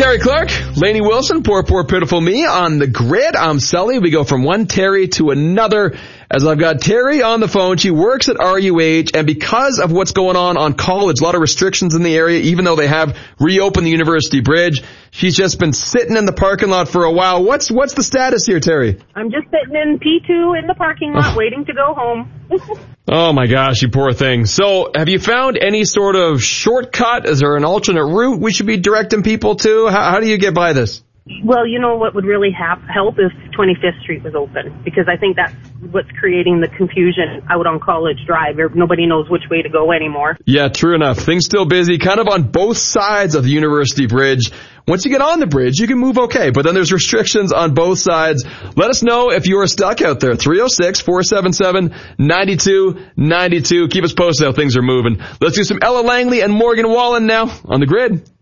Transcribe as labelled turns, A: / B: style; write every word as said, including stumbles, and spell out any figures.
A: Terry Clark, Lainey Wilson, Poor, Poor, Pitiful Me on the grid. I'm Sully. We go from one Terry to another as I've got Terry on the phone. She works at R U H, and because of what's going on on college, a lot of restrictions in the area, even though they have reopened the University Bridge, she's just been sitting in the parking lot for a while. What's what's the status here, Terry?
B: I'm just sitting in P two in the parking lot waiting to go home.
A: Oh my gosh, you poor thing. So have you found any sort of shortcut? Is there an alternate route we should be directing people to? How, how do you get by this?
B: Well, you know what would really ha- help if twenty-fifth Street was open, because I think that's what's creating the confusion out on College Drive. Nobody knows which way to go anymore.
A: Yeah, true enough. Things still busy, kind of on both sides of the University Bridge. Once you get on the bridge, you can move okay, but then there's restrictions on both sides. Let us know if you are stuck out there. three oh six, four seven seven, nine two nine two. Keep us posted how things are moving. Let's do some Ella Langley and Morgan Wallen now on the grid.